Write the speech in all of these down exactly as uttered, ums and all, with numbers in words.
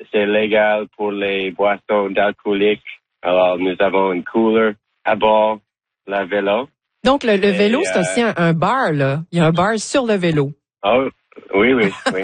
c'est légal pour les boissons alcooliques. Alors, nous avons une cooler à bord, le vélo. Donc, le, le vélo, Et, c'est euh, aussi un, un bar, là. Il y a un bar sur le vélo. Oh, oui, oui, oui.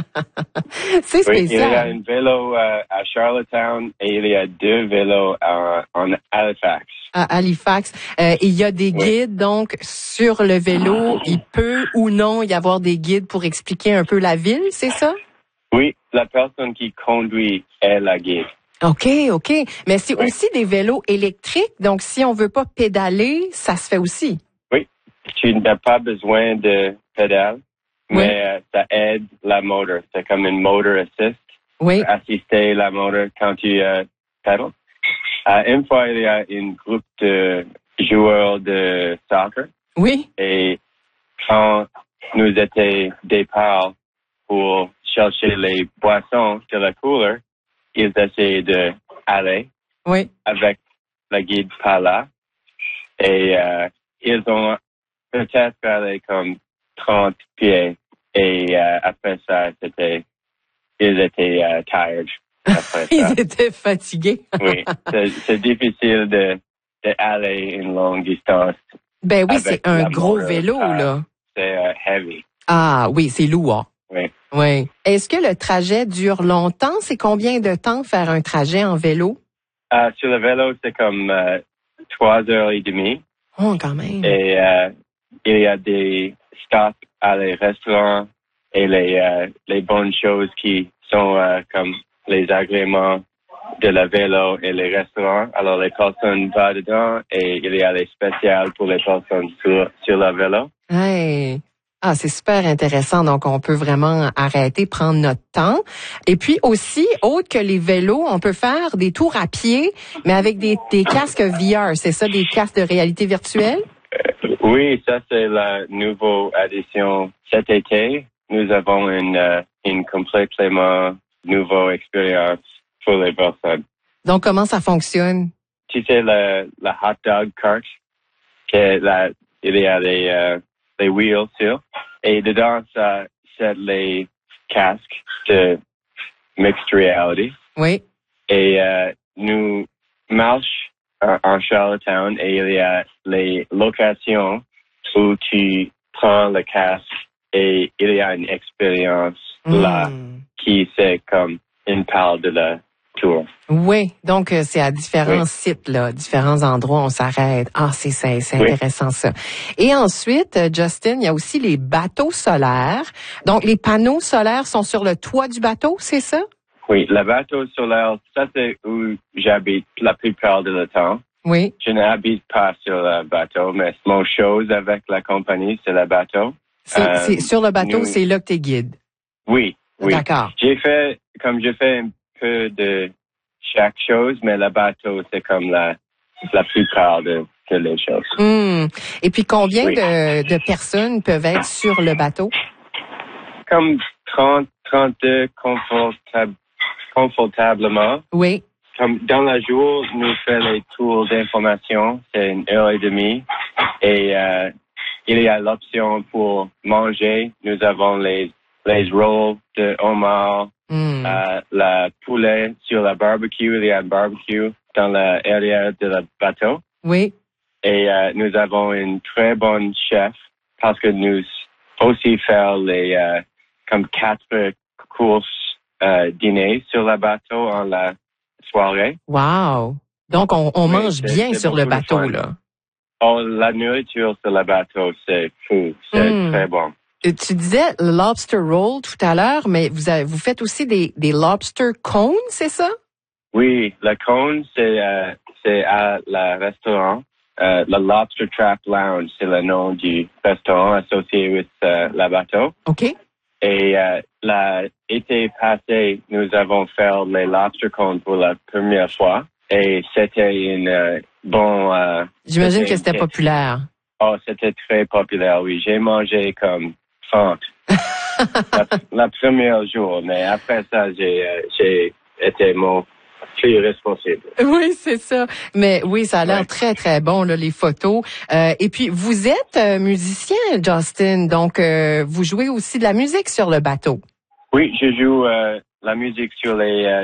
C'est Oui, il y a spécial. un vélo euh, à Charlottetown et il y a deux vélos en, en Halifax. À Halifax. Euh, il y a des Oui. guides, donc, sur le vélo. Il peut ou non y avoir des guides pour expliquer un peu la ville, c'est ça? Oui, la personne qui conduit est la guide. OK, OK. Mais c'est Oui. aussi des vélos électriques. Donc, si on veut pas pédaler, ça se fait aussi. Oui, tu n'as pas besoin de pédale, Oui. mais euh, ça aide la moteur. C'est comme une motor assist. Oui. Assister la moteur quand tu euh, pédales. Euh, une fois, il y a un groupe de joueurs de soccer. Oui. Et quand nous étions départ pour chercher les boissons de la cooler, ils essayaient d'aller Oui. avec la guide par là. Et euh, ils ont peut-être allé comme trente pieds. Et euh, après ça, c'était, ils étaient uh, tired. Après ça. Ils étaient fatigués. Oui, c'est, c'est difficile de, de aller une longue distance. Ben oui, avec c'est un la gros moteur, vélo, euh, là. C'est uh, heavy. Ah oui, c'est lourd. Oui. Oui. Est-ce que le trajet dure longtemps? C'est combien de temps faire un trajet en vélo? Uh, sur le vélo, c'est comme uh, trois heures et demie. Oh, quand même. Et uh, il y a des stops à les restaurants et les, uh, les bonnes choses qui sont uh, comme les agréments de la vélo et les restaurants. Alors, les personnes vont dedans et il y a les spéciales pour les personnes sur, sur le vélo. Hey. Ah, c'est super intéressant. Donc, on peut vraiment arrêter, prendre notre temps. Et puis aussi, autre que les vélos, on peut faire des tours à pied, mais avec des, des casques V R. C'est ça, des casques de réalité virtuelle? Euh, oui, ça, c'est la nouvelle addition cet été. Nous avons une, uh, une complètement nouvelle expérience pour les personnes. Donc, comment ça fonctionne? Tu sais, le, la hot dog cart, que la, il y a des, uh, des wheels sur, et dedans, ça, c'est les casques de mixed reality. Oui. Et uh, nous marchons uh, en Charlottetown et il y a les locations où tu prends le casque et il y a une expérience Mm. là qui c'est comme une part de la tour. Oui, donc euh, c'est à différents Oui. sites, là, différents endroits, on s'arrête. Ah, c'est c'est, c'est Oui. intéressant ça. Et ensuite, euh, Justin, il y a aussi les bateaux solaires. Donc, les panneaux solaires sont sur le toit du bateau, c'est ça? Oui, le bateau solaire, ça c'est où j'habite la plupart du temps. Oui. Je n'habite pas sur le bateau, mais mon chose avec la compagnie, c'est le bateau. C'est, Euh, c'est sur le bateau, nous- c'est là que t'es guide. Oui, oui. D'accord. J'ai fait, comme j'ai fait un peu de chaque chose, mais le bateau, c'est comme la, la plupart de, de les choses. Hmm. Et puis, combien Oui. de, de personnes peuvent être sur le bateau? Comme trente, trente-deux confortab- confortablement. Oui. Comme dans la jour, nous faisons les tours d'information, c'est une heure et demie. Et euh, il y a l'option pour manger. Nous avons les, les rolls de homard, Hmm. euh, la poulet sur la barbecue. Il y a un barbecue dans l'arrière de le bateau. Oui. Et euh, nous avons une très bonne chef parce que nous aussi faisons les euh, comme quatre courses euh, dîner sur le bateau en la soirée. Wow. Donc, on, on Oui, mange c'est- bien c'est sur le beaucoup de bateau, fun. là. Oh, la nourriture sur le bateau, c'est fou. C'est Mm. très bon. Euh, Tu disais lobster roll tout à l'heure, mais vous avez, vous faites aussi des, des lobster cones, c'est ça? Oui, le cône, c'est euh, c'est à le restaurant. Euh, le Lobster Trap Lounge, c'est le nom du restaurant associé avec euh, le bateau. OK. Et euh, l'été passé, nous avons fait les lobster cones pour la première fois. Et c'était une euh, bon... Euh, J'imagine que une c'était hit. populaire. Oh, c'était très populaire, oui. J'ai mangé comme trente la, la première jour, mais après ça, j'ai euh, j'ai été mon plus responsable. Oui, c'est ça. Mais oui, ça a l'air Ouais. très, très bon, là, les photos. Euh, et puis, vous êtes euh, musicien, Justin, donc euh, vous jouez aussi de la musique sur le bateau. Oui, je joue euh, la musique sur les euh,